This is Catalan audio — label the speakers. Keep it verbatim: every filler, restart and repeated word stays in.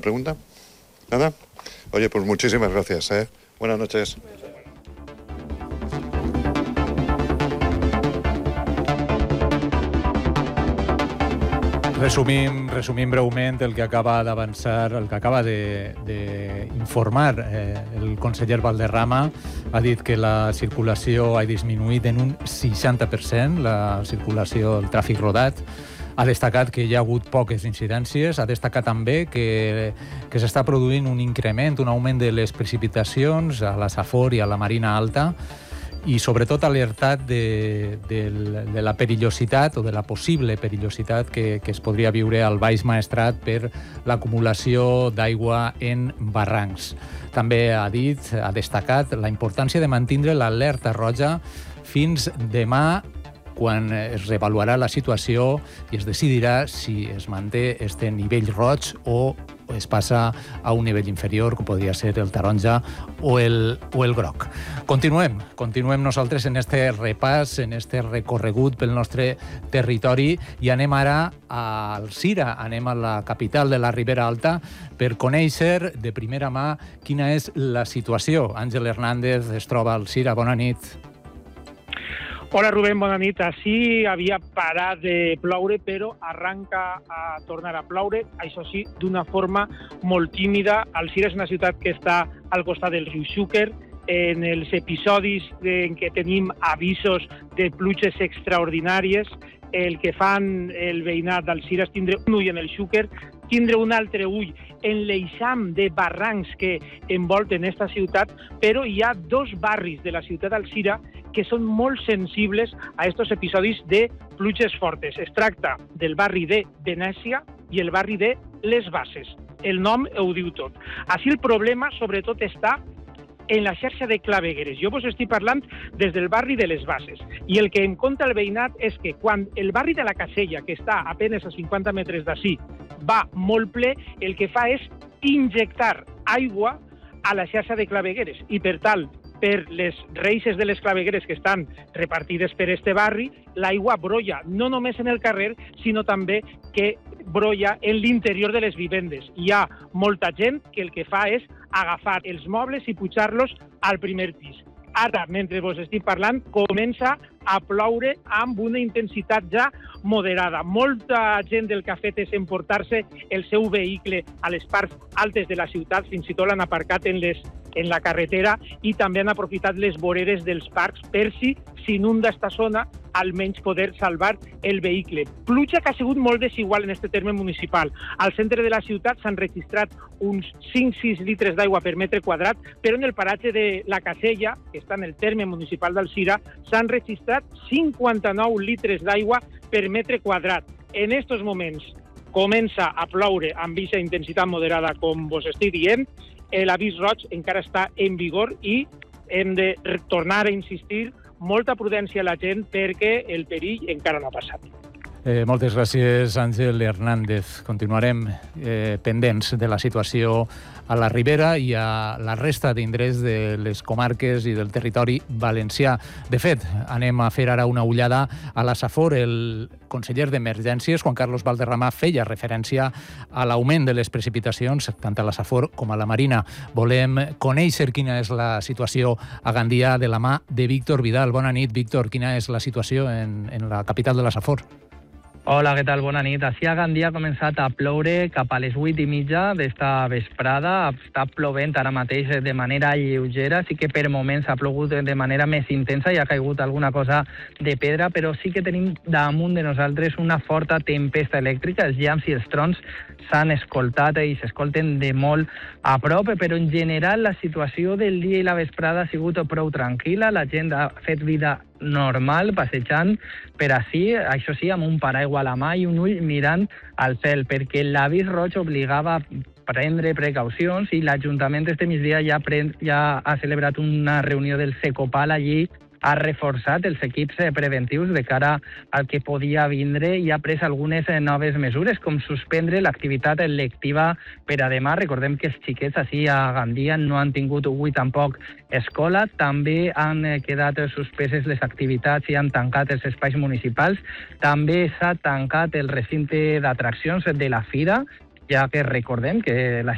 Speaker 1: pregunta? ¿Nada? Oye, pues muchísimas gracias, ¿eh? Buenas noches.
Speaker 2: Resumim, resumim breument el que acaba d'avançar, el que acaba d'informar eh, el conseller Valderrama. Ha dit que la circulació ha disminuït en un seixanta per cent, la circulació, el tràfic rodat. Ha destacat que hi ha hagut poques incidències. Ha destacat també que, que s'està produint un increment, un augment de les precipitacions a la Safor i a la Marina Alta, i sobretot alertat de, de, de la perillositat o de la possible perillositat que, que es podria viure al Baix Maestrat per l'acumulació d'aigua en barrancs. També ha dit, ha destacat la importància de mantindre l'alerta roja fins demà, quan es reavaluarà la situació i es decidirà si es manté este nivell roig o es passa a un nivell inferior, com podria ser el taronja o el, o el groc. Continuem, continuem nosaltres en este repàs, en este recorregut pel nostre territori, i anem ara al Cira, anem a la capital de la Ribera Alta per conèixer de primera mà quina és la situació. Àngel Hernández es troba al Cira. Bona nit.
Speaker 3: Hola Rubén, bona nit. Així havia parat de ploure, però arranca a tornar a ploure, això sí, d'una forma molt tímida. El Cira és una ciutat que està al costat del riu Xúquer. En els episodis en què tenim avisos de pluges extraordinàries, el que fan el veïnat del Cira és tindre un ull en el Xúquer, tindre un altre ull en l'eixam de barrancs que envolten aquesta ciutat, però hi ha dos barris de la ciutat del Cira que són molt sensibles a aquests episodis de pluges fortes. Es tracta del barri de Venècia i el barri de Les Basses. El nom ho diu tot. Així el problema, sobretot, està en la xarxa de clavegueres. Jo vos estic parlant des del barri de Les Basses. I el que em conta el veïnat és que quan el barri de la Casella, que està a penes a cinquanta metres d'ací, va molt ple, el que fa és injectar aigua a la xarxa de clavegueres. I per tal, per les reixes de les clavegueres que estan repartides per este barri, l'aigua brolla no només en el carrer, sinó també que brolla en l'interior de les vivendes. Hi ha molta gent que el que fa és agafar els mobles i pujar-los al primer pis. Ara, mentre vos estic parlant, comença a ploure amb una intensitat ja moderada. Molta gent del que ha fet és emportar-se el seu vehicle a les parts altes de la ciutat, fins i tot l'han aparcat en, les, en la carretera, i també han aprofitat les voreres dels parcs per si s'inunda esta zona, almenys poder salvar el vehicle. Pluja que ha sigut molt desigual en este terme municipal. Al centre de la ciutat s'han registrat uns cinc a sis litres d'aigua per metre quadrat, però en el paratge de la Casella, que està en el terme municipal del Cira, s'han registrat cinquanta-nou litres d'aigua per metre quadrat. En aquests moments comença a ploure amb aquesta intensitat moderada, com vos estic dient. L'avís roig encara està en vigor i hem de tornar a insistir molta prudència a la gent perquè el perill encara no ha passat.
Speaker 2: Eh, moltes gràcies, Àngel Hernández. Continuarem eh, pendents de la situació a la Ribera i a la resta d'indrets de les comarques i del territori valencià. De fet, anem a fer ara una ullada a la Safor. El conseller d'Emergències, Juan Carlos Valderrama, feia referència a l'augment de les precipitacions tant a la Safor com a la Marina. Volem conèixer quina és la situació a Gandia de la mà de Víctor Vidal. Bona nit, Víctor. Quina és la situació en, en la capital de la Safor?
Speaker 4: Hola, què tal? Bona nit. Així a Gandia ha començat a ploure cap a les vuit i mitja d'esta vesprada. Està plovent ara mateix de manera lleugera. Sí que per moments ha plogut de manera més intensa i ha caigut alguna cosa de pedra, però sí que tenim damunt de nosaltres una forta tempesta elèctrica. Els llamps i els trons s'han escoltat i s'escolten de molt a prop, però en general la situació del dia i la vesprada ha sigut prou tranquil·la. La gent ha fet vida normal, passejant per ací, això sí, amb un paraigua a la mà i un ull mirant al cel, perquè l'avís roig obligava a prendre precaucions i l'Ajuntament este migdia ja, pren, ja ha celebrat una reunió del Secopal allí, ha reforçat els equips preventius de cara al que podia vindre i ha pres algunes noves mesures, com suspendre l'activitat lectiva per a demà. Recordem que els xiquets així a Gandia no han tingut avui tampoc escola. També han quedat suspeses les activitats i han tancat els espais municipals. També s'ha tancat el recinte d'atraccions de la Fira, ja que recordem que la